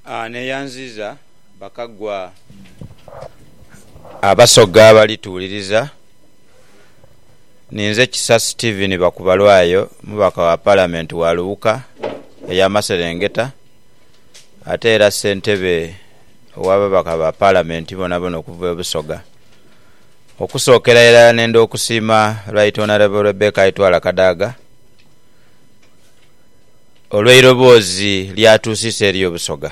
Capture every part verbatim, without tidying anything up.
Ah, neyanziza bakagwa abasoga balituuliriza. Ninze Kisa Steven Bakubalwayo, mubaka wa Parliament wa Lubuka ey'Amaserengeta, ate era ssentebe ow'ababaka ba Parliament bona bona okuva Busoga. Okusookera era nenda okusiima Right Honorable Rebecca Aitwala Kadaga olw'eiroboozi lyatuusisa eri Obusoga,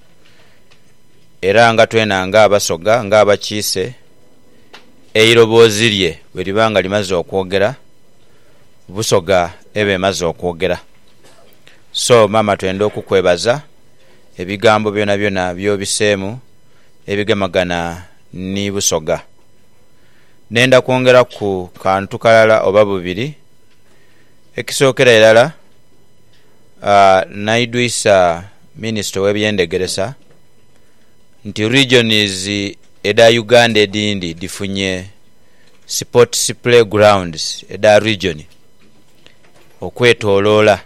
era nga twenanga abasoga nga abakiise eiroboozi lye bwe libanga limaze okwogera Busoga ebe emaze okwogera. So mama twenda okukwebaza ebigambo byona byona byobiseemu ebigemagana ni Busoga. Nenda kwongera ku kantu kalala oba bubiri. Ekisookera erala uh, naidwisa Minister w'ebyendegeresa nti regions eda Uganda edindi difunye sports playgrounds eda region okwetoloola.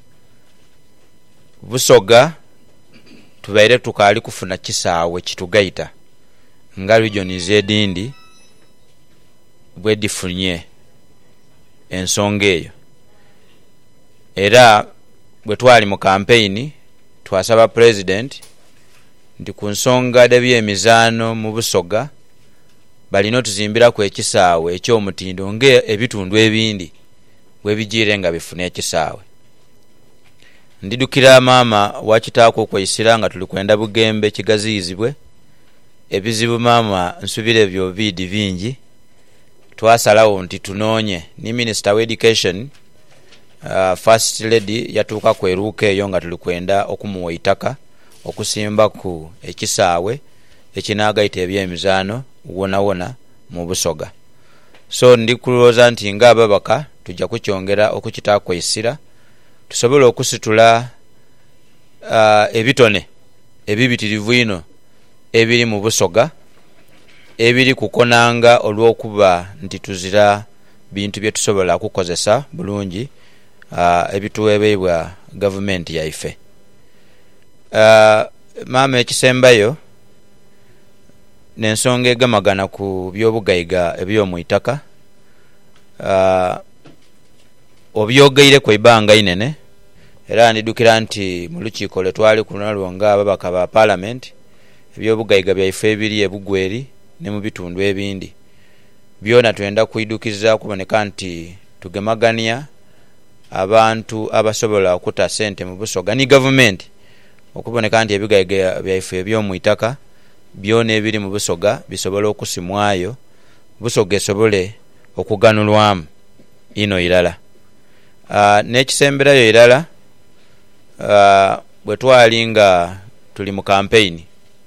Busoga tubaire tukaali kufuna kisaawe kitugaita nga regions edindi bwe difunye ensonga eyo, era bwe twali mu campaign twasaba president nti ku nsonga d'ebyemizaano mu Busoga balina otuzimbira ku ekisaawe eky'omutindo nga ebitundu ebindi bwe bigiire nga bifuna ekisaawe. Ndidukira maama wakitaako okweyisira nga tuli kwenda Bugembe kigaziyizibwe ebizibu maama nsubire ebyo bidi bingi. Twasalawo nti tunoonye ni Minister of Education uh, First Lady yatuuka kweruuka eyo nga tuli kwenda okumuwa itaka okusimba ku ekisaawe ekinaagaita ebyemizaano wona wona mu Busoga. So ndikulooza nti nga ababaka tujja kukyongera okukitakwesira tusobole okusitula uh, ebitone ebibitirivu ino ebiri mu Busoga ebiri kukonanga olw'okuba nti tuzira bintu bye tusobola kukozesa bulungi uh, ebituweebwa government yaife. Uh, mama ekisembayo n'ensonga egamagana ku by'obugayiga eby'omu itaka uh, obyogeire ku ibanga inene, era ndidukira nti mu lukiiko lwe twali kunalwo nga ababaka ba Parliament eby'obugayiga byaife ebiri ebugweri ne mu bitundu ebindi byona twenda kuidukiza kuboneka nti tugemagania abantu abasobola okuta sente mu Busoga ni government okuboneka nti ebigayiga byaife eby'omu itaka byona ebiri mu Busoga bisobola okusimwayo Busoga esobole okuganulwamu ino irala. Uh, n'ekisemberayo irala uh, bwe twali nga tuli mu campaign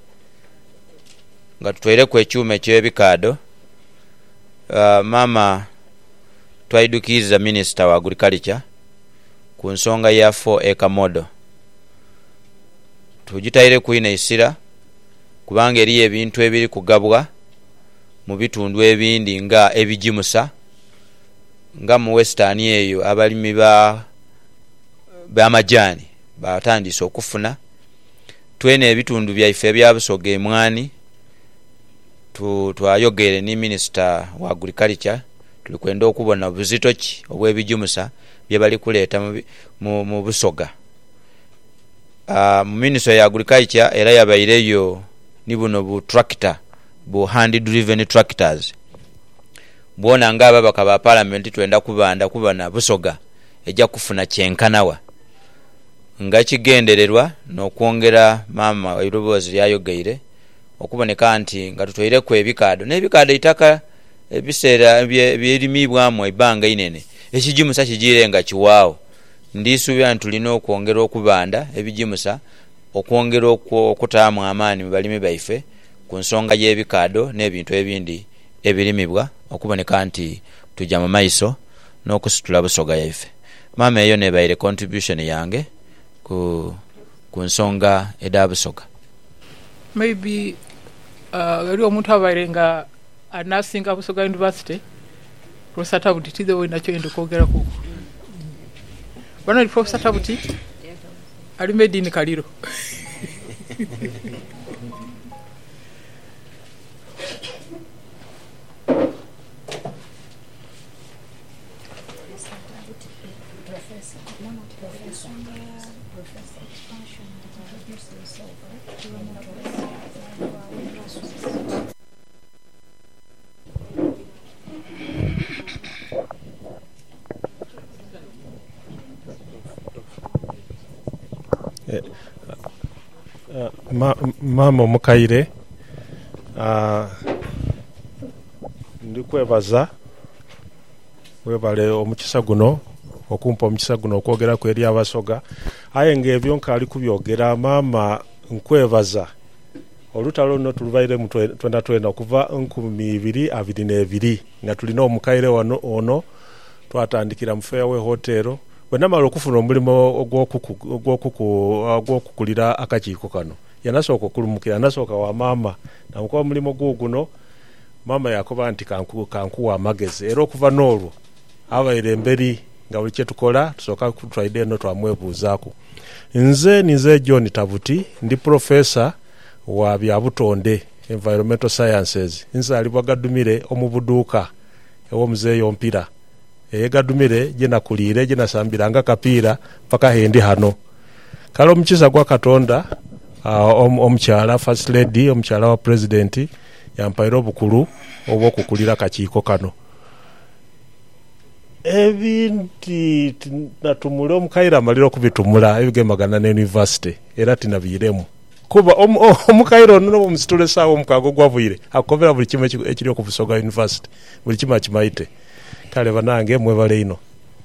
nga tutwere ku ekyuma eky'ebikaado uh, mama twaidukiza Minister wa Agriculture ku nsonga ya four acre model. Tujitaire kuina isira kubanga eri ebintu ebiri kugabwa mu bitundu ebindi nga ebijimusa nga mu Western eyo abalimi ba b'amajani batandise okufuna twene ebitundu byaife ebya Busoga emwani tu twayogere ni Minister wa Agriculture tuli kwenda okubona buzito ki obw'ebijimusa bye bali kuleeta mu, mu, mu Busoga. Uh, Minister ya Agriculture era yabaireyo ni buno bu tractor bu hand driven tractors bwona nga ababaka ba Parliament twenda kubanda kubana Busoga ejja kufuna kyenkanawa nga kigendererwa n'okwongera mama iroboozi lyayogeire okuboneka nti nga tutwire ku ebikaado n'ebikaado itaka ebiseera byerimibwamu ibanga inene ekijimusa kigiire nga kiwaawo. Ndisuubira nti tulina okwongera okubanda ebijimusa okwongera okutaamu amaani mu balimi baife ku nsonga y'ebikaado n'ebintu ebindi ebirimibwa okuboneka nti tujja mu maiso n'okusitula Busoga yaife. Mama eyo nebaire contribution yange ku ku nsonga eda Busoga. Maybe uh gali omuntu abaire nga anasinga Busoga University Professor Tabuti tize we nakyo endo kwogera ku bano Professor Tabuti ali made in Kaliro Mama Mukaire, uh, ndikwebaza webale omukisa guno okumpa omukisa guno okwogera ku eri abasoga aye ng'ebyo nkali kubyogera maama nkwebaza olutalo luno tulubaire mu twenda twenda okuva nkumi ibiri abiri n'ebiri nga tulina omukaire wano ono twatandikira mu Fairway Hotel bwenamala okufuna omulimo ogw'okukulira akakiiko kano yanasooka okulumukira yanasooka wa maama namukuba omulimu guguno maama yakoba nti kankuwa amagezi era okuva n'olwo abaire emberi nga buli kyetukola tusooka tutwaide eno twamwebuuzaako. Nze nize John Tabuti ndi professor wa byabutonde environmental sciences nzalibwa Gadumire omubuduuka ew'omuzeeyo mpira eyegadumire gye nakuliire gye nasambiranga kapiira paka hendi hano kale omukisa gwa Katonda uh, omukyala first lady omukyala wa president yampaire obukulu obw'okukulira kakiiko kano ebinti natumule omukaire amalira okubitumula ebigemagana ne university era tinabiyiremu kuba omukaire ono n'omusitule saawa omukago gwavuyire akukobera buli kimu ekiri okubusoga university buli kimu akimaite kale banange mwebale ino.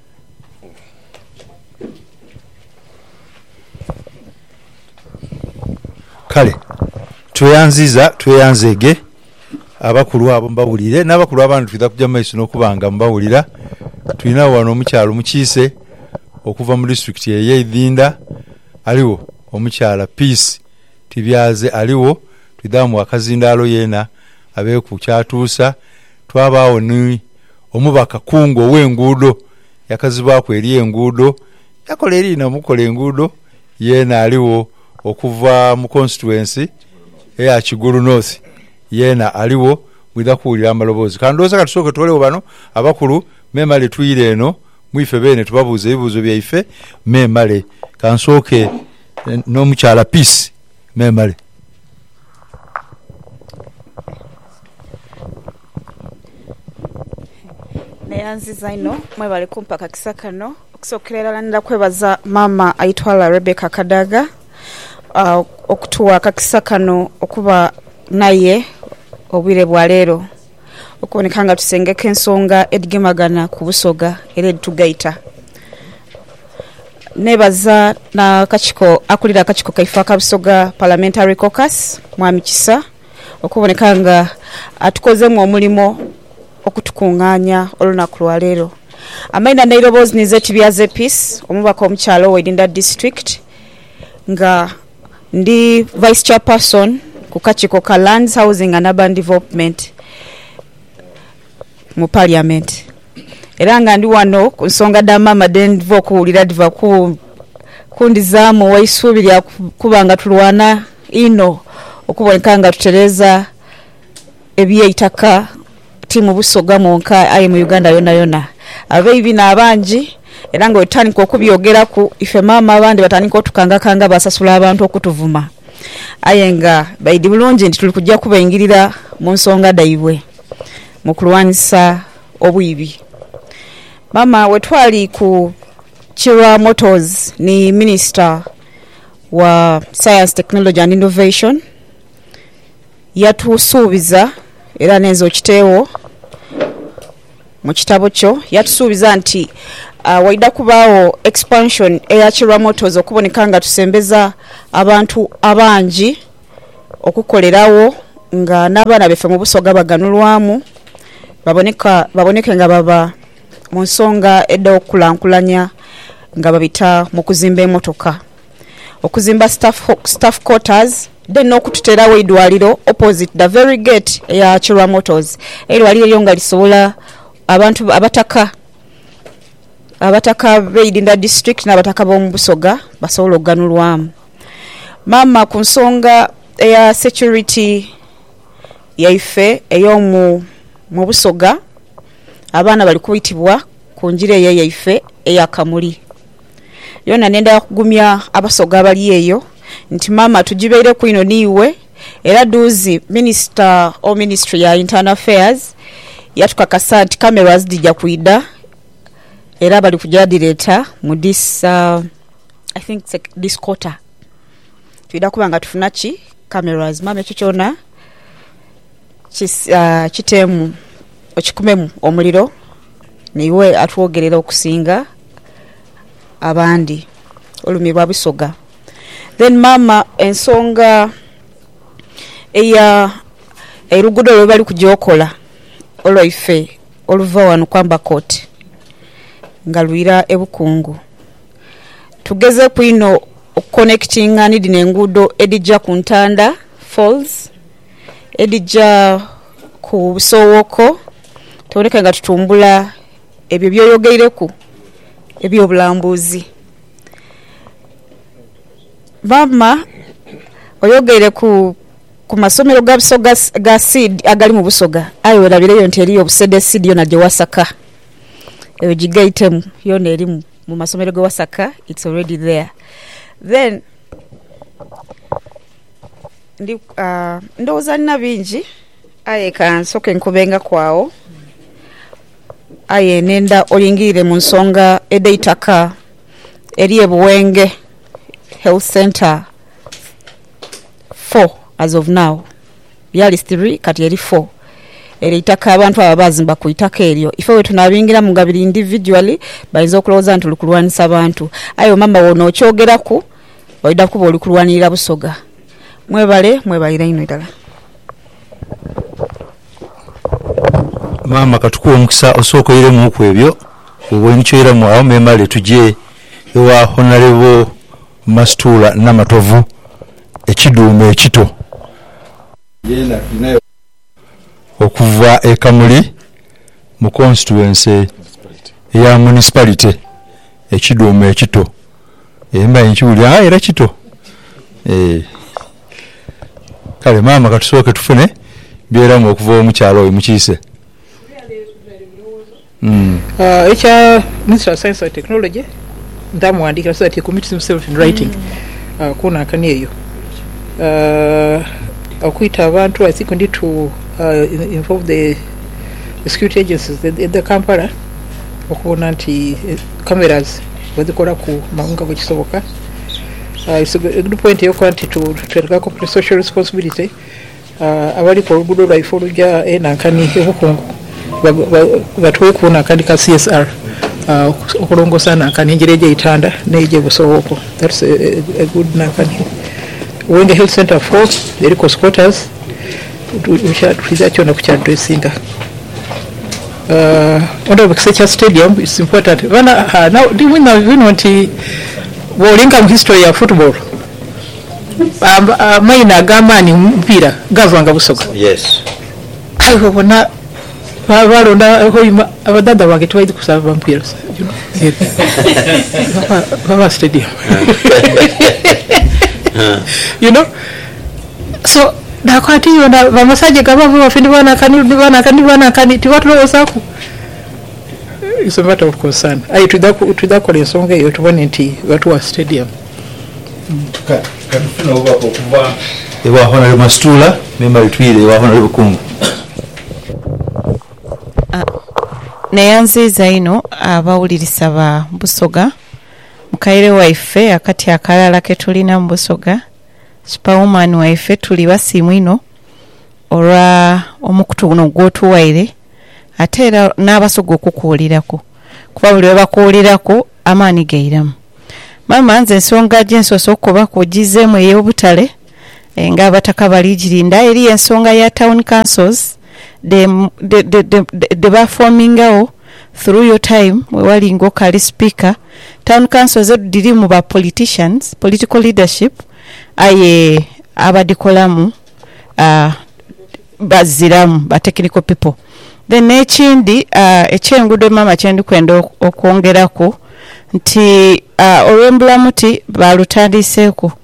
Kale tweyanziza tweyanzege abakulu abo mbawulire n'abakulu abantu twiza kujja maiso n'okubanga mbawulira tulina wano omukyalo mukiise okuva mu district ye Idinda aliwo omukyala Peace tibyaze aliwo twidamu akazindaalo yena abeeku kyatuusa twabaawo ni omubaka kungo w'enguudo yakazibwako eri enguudo yakola eri namukola enguudo yena aliwo okuva mu constituency eya Kigulu North yena aliwo mwida kuwulira amaloboozi kandooza katusooke tukolewo bano abakulu memale tuyire eno mwife bene tubabuuza ebibuuzo byaife memale kansooke n'omukyala Peace memale. Neyanziza ino mwebale kumpa kakisa kano okusokerera landa kwebaza mama aitwala Rebecca Kadaga uh, okutuwa kakisa kano okuba naye obwire bwa leero okubonekanga tusengeka ensonga edigemagana ku Busoga era editugaita nebaza na kachiko akulira kachiko kaifa ka Busoga Parliamentary Caucus mwami Kisa okubonekanga atukozemu omulimo okutukunganya olunaku lwa leero amaina Nairobi nize tibyaze Peace omubaka omukyalo w'Idinda district nga ndi vice chairperson ku kachiko ka Lands Housing and Urban Development mu parliament era nga ndi wano ku nsonga da mama denvo kuwulira diva ku kundizamu waisubirya kubanga tulwana ino okubonekanga tutereza ebyeitaka timu Busoga monka ayi mu Uganda yona yona abeibi nabanji era nga otandika okubyogera ku ife mama abandi batandika otukanga kanga basasula abantu okutuvuma ayenga baidi bulungi nti tulikujja kubayingirira mu nsonga daibwe mu kulwanisa obwibi. Mama wetwali ku Chirwa Motors ni minister wa Science, Technology and Innovation yatusuubiza era nezo kiteewo mu kitabo kyo yatusuubiza nti uh, waida kubaawo expansion eya Chirwa Motors okubonekanga tusembeza abantu abangi okukolerawo nga n'abaana befe mu Busoga baganulwamu baboneka baboneke nga baba mu nsonga edda okulankulanya nga babita mu kuzimba emotoka okuzimba staff, staff quarters then okututerawo idwaliro opposite the very gate ya Chirwa Motors edwaliro lyonga lisobola abantu abataka abataka b'Idinda district n'abataka b'omu Busoga basobola okuganulwamu. Mama ku nsonga eya security yaife ey'omu mu Busoga abaana bali kuyitibwa ku njira eyo yaife eya Kamuli yona nenda kugumya abasoga bali eyo nti mama tujibeire ku ino niwe era duzi minister or ministry ya internal affairs yatukakasa nti cameras dijja kuida era bali kujadireta mu this uh, I think this quarter tuida kubanga tufuna ki cameras mama ekyo kyona kis uh, kitemu okikumemu omuliro niwe atwogerera okusinga abandi olumi bwa Busoga. Then mama ensonga eya erugudo lwe bali kujokola olwaife oluva wano kwamba court ngalwira ebukungu tugeze kwino connecting nidi nengudo edija ku Ntanda Falls edija ku Busowoko tuboneka nga tutumbula ebyo byoyogeireku ebyo bulambuzi. Mama oyogeire ku ku masomero ga Busoga ga seed agali mu Busoga ayo werabireyo nti eriyo obusede seed yona gye wasaka eyo gigaitemu yona eri mu masomero ga wasaka it's already there. Then ndi uh, ndoza nina bingi aye kansoke nkubenga kwawo aye nenda olingire mu nsonga edeitaka eri ebuwenge health center four as of now yali three kati eri four eri itaka abantu abazimba ku itaka eryo ife we tunabingira mu ngabiri individually bayinza okuloza nti lukulwanisa abantu ayo mama wono okyogeraku oida kuba olukulwanira Busoga mwebale mwebalira ino itala. Mama katukuwa mukisa osoko ile muku ebyo ubwo nicho ira mu awo memale tuje ewa honorable Mastula na Matovu ekidume ekito yena inayo okuva e Kamuli mu constituency ya municipality ekidume ekito emba enchuli ah era kito eh kale mama katusoke tufune byera mu okuva mu kyalo mukise. Mm. Uh, echa Minister of Science and Technology ndamwandikira so that he commits himself in writing mm. uh, kuna akani eyo uh, akuita abantu I think we need to uh, involve the, the security agencies at the, the Kampala okubona nti cameras bazikola ku maunga bwekisoboka. Uh, it's a good point yo kwanti to tutereka corporate social responsibility uh, abali ko lugudo lwa ifoluja ena nkani ebukungu batuwe kuona kandi ka C S R uh, okulongo sana kaninjireje itanda neje Busowoko. That's a, a, a good nakani when the health center for the recourse quarters we should research on kucha dressinga uh under the Kisecha stadium. It's important when uh, now do we know we want to wolinga mu history ya football um, uh, maina gamani mpira gavanga Busoga. Yes ayo bona balonda hoima abadada bange twaidi kusaba mpira you know baba stadium you know so dakwati yona bamasaje gabavu bafindi bana kani bana kani bana kani tiwatu osaku it's a matter of concern ayi tudaku tudaku lesonge yo tubone nti watu wa stadium ka katufuna oba okuva ewa hona Mastula memali twire ewa hona Bukungu neyanziza ino abawulirisa ba Busoga mukaire waife akati akalala ke tulina mu Busoga superwoman waife tuli basimu ino olwa omukutu guno gwotuwaire ate era n'abasoga okukuulirako kuba buli we bakuulirako amaani gairamu. Mama nze ensonga gy'ensoose okuba kugizeemu ey'obutale ng'abataka baligirinda eri ensonga ya town councils de de de de, de, de baformingawo through your time wewali ngokali speaker town councils diri mu ba politicians political leadership aye abadikolamu uh, baziramu ba technical people. Then ekindi uh, ekyengudo mama kyendi kwenda okwongerako nti uh, olwembulamuti balutandiseeko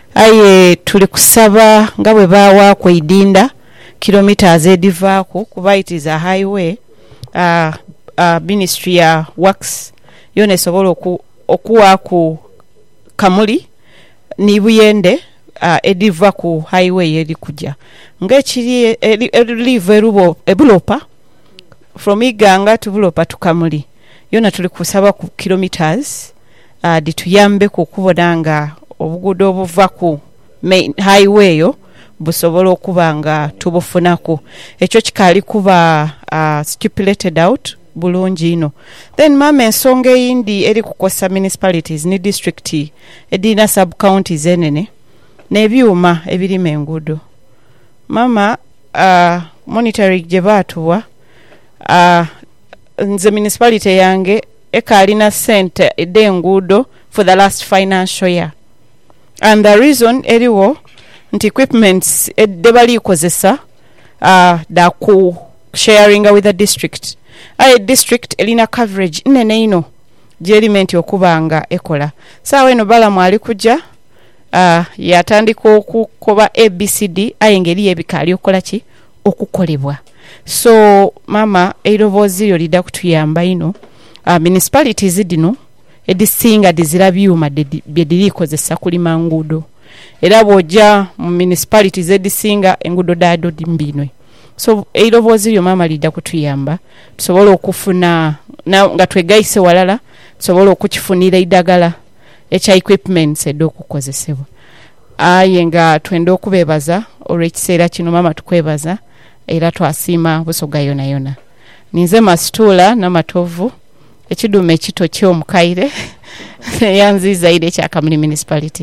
aye tuli kusaba nga bwe bawa kwidinda kilometers edivaako kuba it is a highway uh, uh, ministry ya works yone sobola oku, okuwa ku Kamuli ni Buyende uh, ediva ku highway eri kujja ng'ekiri elive erubo ebulopa from Iganga to Bulopa to Kamuli yona tuli kusaba ku kilometers uh, dituyambe ku kubona nga obugudo obuva ku main highway yo busobola okuba nga tubufunako ekyo kikali kuba uh, stipulated out bulungi ino. Then mama ensonga eyindi eri kukosa municipalities ni district edina sub counties enene n'ebyuma ebirima enguudo. Mama uh, monitoring gye baatuwa uh, nze municipality yange ekalina sente edde enguudo for the last financial year, and the reason eriwo nti equipments edde balikozesa uh, da ku sharing with the district. Aye district elina coverage nene ino gyerimenti okubanga ekola saawa eno bala mwali kujja uh, yatandika okukoba A B C D aye ngeri ebikali okola ki okukolebwa. So mama eiroboozi lyo lidda kutuyamba ino uh, municipalities dino edisinga dizira byuma byedirikozesa kulima nguudo era bw'ojja mu municipalities edisinga enguudo daado dimbinwe. So eiroboozi lyo mama lidda kutuyamba tusobola okufuna nga twegayise walala tusobola okukifunira eddagala ekya equipments edda okukozesebwa. Aye nga twenda okubeebaza olw'ekiseera kino mama tukwebaza era twasiima Busoga yona yona. Ninze Masitula n'amatovu ekidume ekito ky'omukaire yanziza ire kya Kamuli municipality.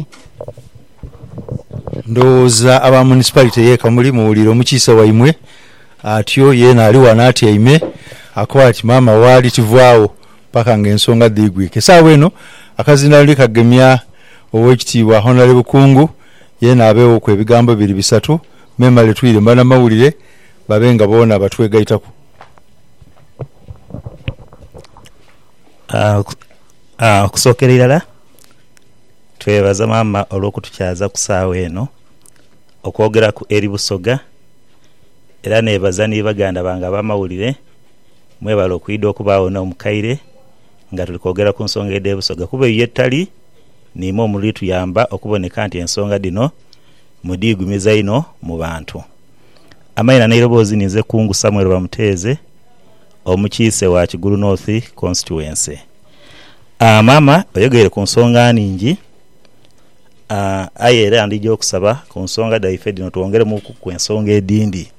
Ndowooza aba municipality ye Kamuli muwulire omukiisa waimwe atyo yena ali wanaati yaime akoba ati mama wali kivaawo paka ng'ensonga dhigwike. Saawa eno akazina luli kagemya ow'ekitiibwa Honorable Bukungu yena abeewo ku ebigambo bibiri bisatu memale twire mbana mawulire babe nga boona batwegayitako. Uh, uh, okusookera irala twebaza maama olw'okutukyaza ku saawa eno okwogera ku eri Busoga era nebaza ni baganda banga bamawulire mwebala okuyida okubaawo n'omukaire nga tuli kwogera ku nsonga ede Busoga kuba yettali niimo omuli tuyamba okuboneka nti ensonga dino mudiigumiza ino mu bantu. Amaina n'eiroboozi ninze Kungu Samuel Bamuteeze omukiise wa Kigulu North constituency. Uh, mama oyogere ku nsonga ningi uh, aye era ndijja okusaba ku nsonga daife dino twongere mu ku ensonga edindi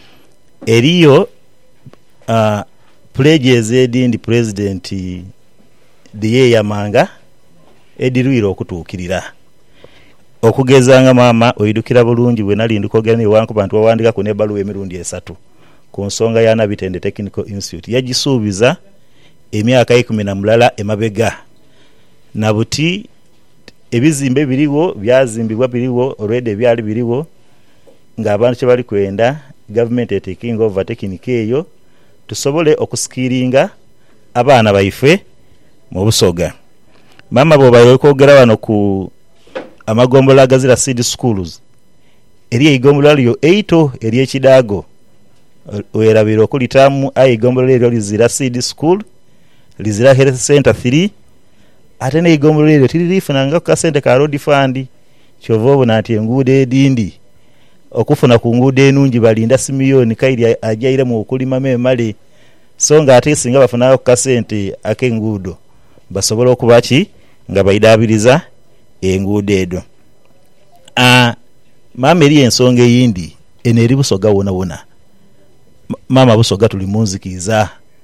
eriyo uh, pledges edindi president diye yamanga ediruira okutuukirira okugezanga mama oyidukira bulungi bwe nali ndikogera ne wanku bantu bawandika ku nebaluwa emirundi esatu ku nsonga ya Nabitende Technical Institute yagisuubiza emyaka ikumi na mulala emabega na buti ebizimbe biriwo byazimbibwa biriwo already byali biriwo nga abantu kye bali kwenda government taking over technique eyo tusobole okuskiringa abaana baife mu Busoga. Mama bo bayo kwogera wano ku amagombola agazira seed schools eri igombola lyo eito eri ekidago oyerabira okulitamu ayi igombola lyo lizira seed school lizira health center three ate ne igombola lyo tilirifuna nga ka sente ka road fund kyovobo nati enguudo edindi okufuna ku nguudo enungi balinda simiyoni kairi ajaire mu okulima memale songa ate singa bafuna ka sente akenguudo basobola okubaki nga baidabiriza enguudo edo. Ah mama eri ensonga eyindi eneri Busoga wona wona mama Busoga tuli munzikiza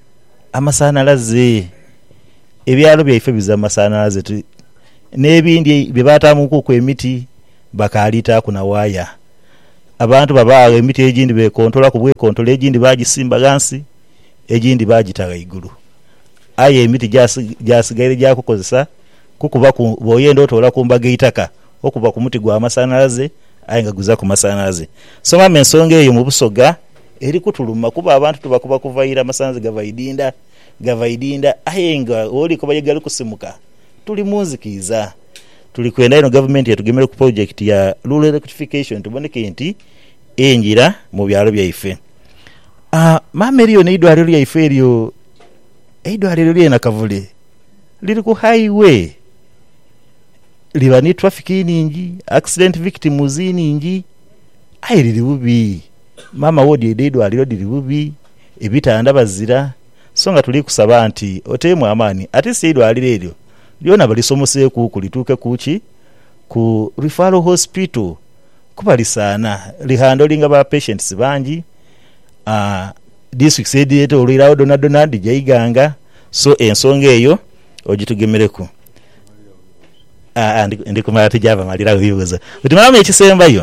amasanalaze ebyalo byaife biza amasanalaze n'ebindi bye batamuku ku emiti bakalita kuna waya abantu baba emiti egindi be kontola ku bwe kontola egindi bagisimba gansi egindi bagitaga igulu aye emiti jasigaire jakukozesa kukuba ku boyendo otola kumbaga itaka okuba ku muti gwa amasanalaze ayenga guza ku masanalaze. So mama ensonga eyo mu Busoga eri kutuluma kuba abantu tubakuba kuvaira amasanalaze gavaidinda gavaidinda ayenga oli kuba yegali kusimuka tuli munzikiza tuli kwenda ino government yatugemere ku project ya rural electrification tuboneke nti enjira mu byalo byaife. Ah, mama eriyo neidwaliro lyaife eryo eidwaliro lyena Kavule liri ku highway liba ni traffic ningi, accident victims ningi, ayi liri bubi. Mama wodi eidwaliro liri bubi, ebitanda bazira. Songa tuli kusaba nti otemu amani ate si eidwaliro eryo lyona balisomoseeku kulituuke kuki ku referral hospital kubalisana lihandolinga ba patients bangi. Uh, district said olirawo dona dona dijaiganga, so ensonga eyo ogitugemereku. Ah, ndi kumala tijava malira bibuza utimama ekisembayo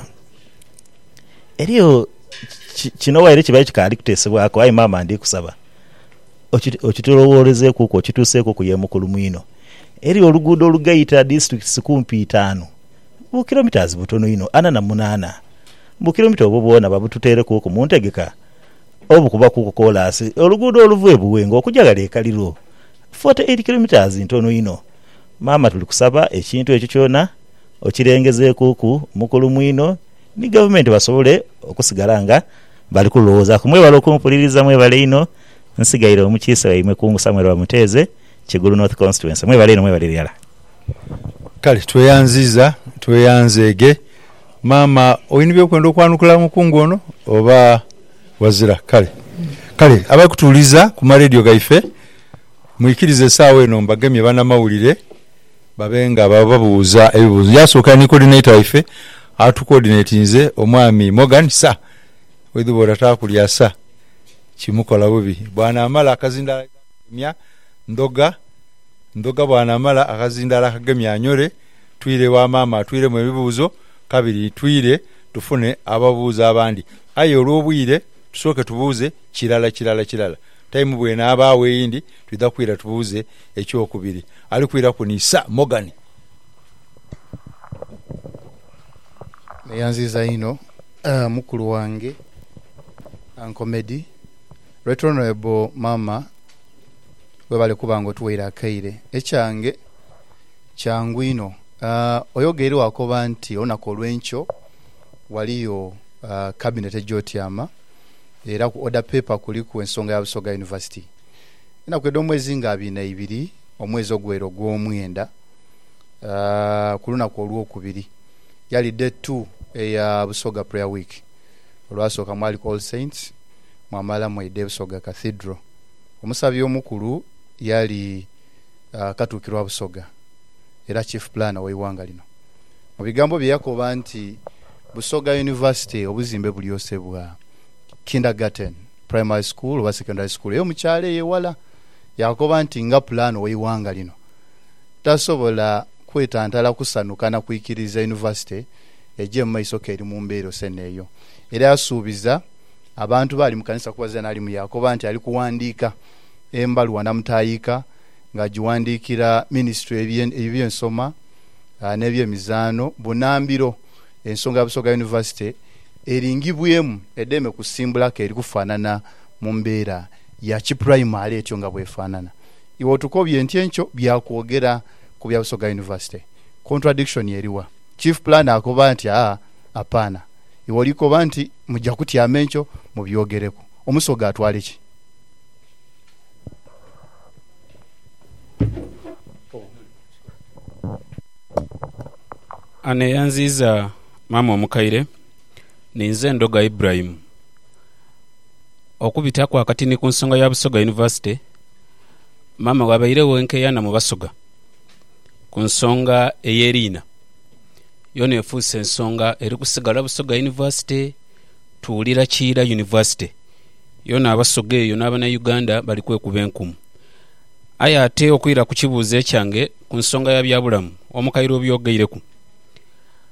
eriyo kino waire kibaye kikali kutesebwako. Ayi mama ndi kusaba okitolowoleze kuko okituseeko ku yemukulu mwino eriyo oluguudo olugayita district kumpi itaano bu kilometers butono ino ana na munana bu kilometer obo bona babututere kuko muntegeka obu kuba kuko kolasi oluguudo oluvuye buwengo okujagala ekaliro forty-eight kilometers ntono ino. Mama tuli kusaba ekintu ekyo kyona okirengezeeko ku mukulu mwino ni government basobole okusigalanga bali kulowooza kumwe bali okumpuliriza mwe bale ino nsigaire omukiisa waimwe kungu Samuel Bamuteze Kigulu North Constituency mwe bale ino mwe bale yala. Kale tweyanziza tweyanzege mama oyini byokwenda okwanukula mukungu ono oba wazira. Kale kale abakutuliza ku ma radio gaife mwikirize sawe eno mbagemye bana mawulire babenga bababuuza ebibuuzo. Yasooka ni coordinator ife atu coordinate nze omwami Morgan sa wedubora takulya sa kimukola bubi bwana amala akazindala mya ndoga ndoga bwana amala akazindala akagemya anyore twire wa mama twire mu ebibuuzo kabiri twire tufune ababuuza abandi ayo olwobwire tusoke tubuuze kirala kirala kirala time bwena abawe yindi twida kwira tubuuze ekyokubiri ali kwira kunisa Morgan. Neyanziza ino uh, mukulu wange ankomedi Right Honorable mama webale kubango tuwira akaire ekyange kyangu ino uh, oyogere wakoba nti onako lwencho waliyo uh, cabinet ejotyama era ku order paper kuli ku ensonga ya Busoga University ina kwedo omwezi nga abina ibiri omwezi ogwero gw'omwenda uh, kuluna ko olwokubiri yali day two eya Busoga prayer week olwasooka mwali All Saints mwamala mu Busoga Cathedral. Omusabi omukulu yali uh, katukirwa Busoga era chief planner w'iwanga lino. Mu bigambo bye yakoba nti Busoga University obuzimbe bulyosebwa kindergarten, primary school oba secondary school eyo mukyale yewala yakoba nti nga plan w'iwanga lino tasobola kwetantala kusanukana kuikiriza university eje maiso keri mu mbeero seneyo era asuubiza abantu bali mu kanisa kubaza nali mu yakoba nti ali kuwandiika embaluwa namutayika nga jiwandikira ministry ebyo nsoma uh, nebyo mizano bunambiro ensonga ya Busoga University eringibwemu edeme kusimbula ke eri kufanana mu mbeera ya chi primary etyo nga bwefanana iwo tukobye ntyencho byakwogera ku bya Busoga University contradiction yeriwa chief planner akoba nti ah apana iwo likoba nti mujja kutya amencho mu byogereko omusoga atwale ki ane yanziza mama omukaire ninze Ndoga Ibrahim okubita kwa katini ku nsonga ya Busoga University. Mama wabairewo enkeyana mu Basoga ku nsonga eyerina yone efuuse ensonga eri kusigala Busoga University tuulira Kiira University yona Abasoga eyo n'abana Uganda bali kwekuba enkumu. Aya ate okwira ku kibuuzo ekyange ku nsonga ya byabulamu omukaire obyogeireku